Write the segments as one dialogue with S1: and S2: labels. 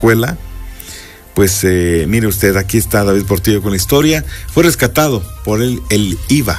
S1: escuela. Pues mire usted, aquí está David Portillo con la historia. Fue rescatado por el IVA.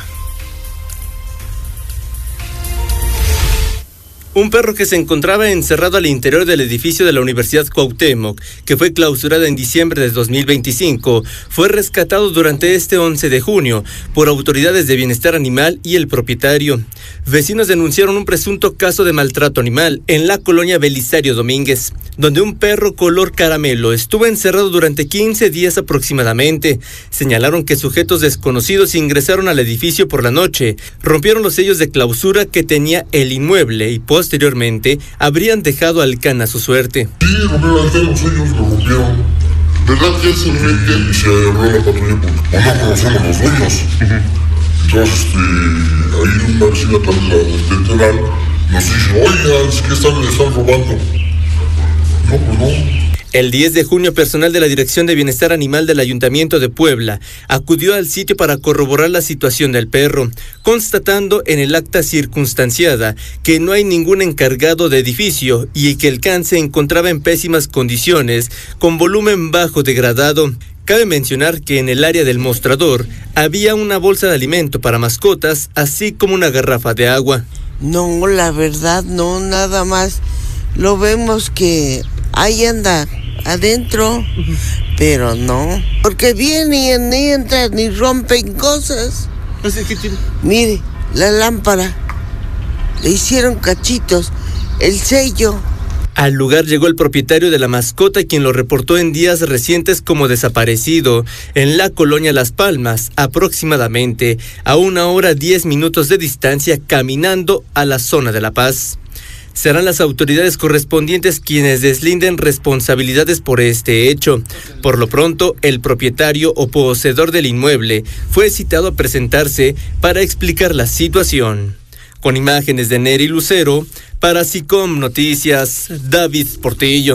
S2: Un perro que se encontraba encerrado al interior del edificio de la Universidad Cuauhtémoc, que fue clausurada en diciembre de 2025, fue rescatado durante este 11 de junio por autoridades de bienestar animal y el propietario. Vecinos denunciaron un presunto caso de maltrato animal en la colonia Belisario Domínguez, donde un perro color caramelo estuvo encerrado durante 15 días aproximadamente. Señalaron que sujetos desconocidos ingresaron al edificio por la noche, rompieron los sellos de clausura que tenía el inmueble y posteriormente habrían dejado al can a su suerte.
S3: Sí, rompieron los sellos, lo rompieron. ¿Verdad que se mete y se abrió la patrulla porque no conocemos los dueños? Entonces, ahí una vecina también del Teral nos dice, oiga, es que le están robando. No, pues no.
S2: El 10 de junio, personal de la Dirección de Bienestar Animal del Ayuntamiento de Puebla acudió al sitio para corroborar la situación del perro, constatando en el acta circunstanciada que no hay ningún encargado de edificio y que el can se encontraba en pésimas condiciones, con volumen bajo degradado. Cabe mencionar que en el área del mostrador había una bolsa de alimento para mascotas, así como una garrafa de agua.
S4: No, la verdad no, nada más. Lo vemos que ahí anda adentro, pero no, porque vienen y entran y rompen cosas. Mire, la lámpara, le hicieron cachitos, el sello.
S2: Al lugar llegó el propietario de la mascota, quien lo reportó en días recientes como desaparecido en la colonia Las Palmas, aproximadamente a 1 hora 10 minutos de distancia caminando a la zona de La Paz. Serán las autoridades correspondientes quienes deslinden responsabilidades por este hecho. Por lo pronto, el propietario o poseedor del inmueble fue citado a presentarse para explicar la situación. Con imágenes de Neri Lucero, para SICOM Noticias, David Portillo.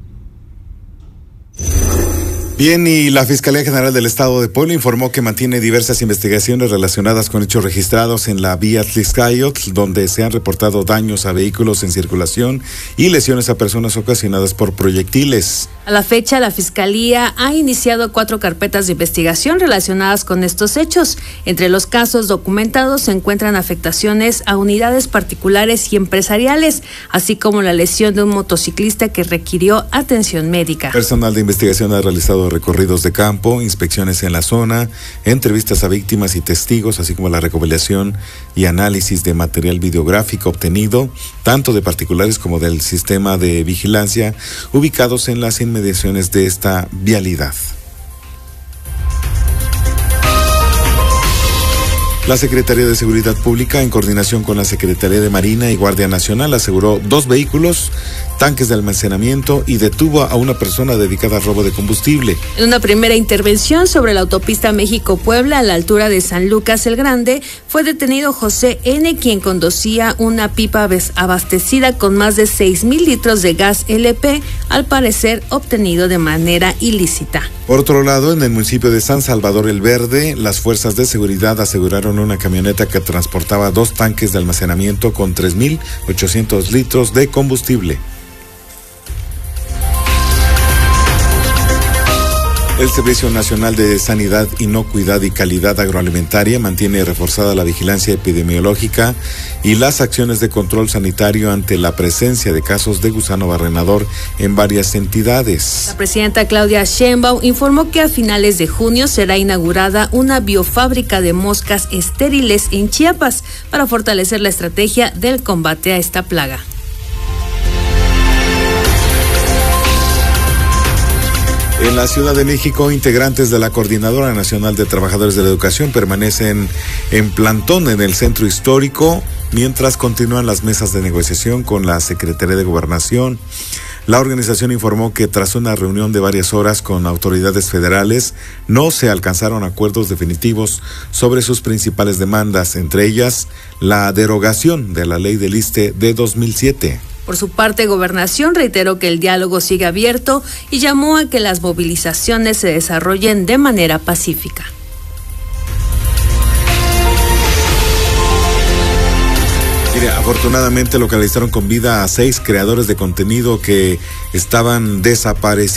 S1: Bien, y la Fiscalía General del Estado de Puebla informó que mantiene diversas investigaciones relacionadas con hechos registrados en la vía Tlixcayotl, donde se han reportado daños a vehículos en circulación y lesiones a personas ocasionadas por proyectiles.
S5: A la fecha, la Fiscalía ha iniciado 4 carpetas de investigación relacionadas con estos hechos. Entre los casos documentados se encuentran afectaciones a unidades particulares y empresariales, así como la lesión de un motociclista que requirió atención médica.
S1: Personal de investigación ha realizado recorridos de campo, inspecciones en la zona, entrevistas a víctimas y testigos, así como la recopilación y análisis de material videográfico obtenido, tanto de particulares como del sistema de vigilancia, ubicados en las inmediaciones de esta vialidad. La Secretaría de Seguridad Pública, en coordinación con la Secretaría de Marina y Guardia Nacional, aseguró 2 vehículos, tanques de almacenamiento y detuvo a una persona dedicada al robo de combustible.
S5: En una primera intervención sobre la autopista México-Puebla, a la altura de San Lucas el Grande, fue detenido José N., quien conducía una pipa abastecida con más de 6,000 litros de gas LP, al parecer obtenido de manera ilícita.
S1: Por otro lado, en el municipio de San Salvador el Verde, las fuerzas de seguridad aseguraron una camioneta que transportaba 2 tanques de almacenamiento con 3,800 litros de combustible. El Servicio Nacional de Sanidad, Inocuidad y Calidad Agroalimentaria mantiene reforzada la vigilancia epidemiológica y las acciones de control sanitario ante la presencia de casos de gusano barrenador en varias entidades.
S5: La presidenta Claudia Sheinbaum informó que a finales de junio será inaugurada una biofábrica de moscas estériles en Chiapas para fortalecer la estrategia del combate a esta plaga.
S1: En la Ciudad de México, integrantes de la Coordinadora Nacional de Trabajadores de la Educación permanecen en plantón en el centro histórico mientras continúan las mesas de negociación con la Secretaría de Gobernación. La organización informó que tras una reunión de varias horas con autoridades federales, no se alcanzaron acuerdos definitivos sobre sus principales demandas, entre ellas la derogación de la Ley del ISSSTE de 2007.
S5: Por su parte, Gobernación reiteró que el diálogo sigue abierto y llamó a que las movilizaciones se desarrollen de manera pacífica.
S1: Mire, afortunadamente localizaron con vida a 6 creadores de contenido que estaban desaparecidos.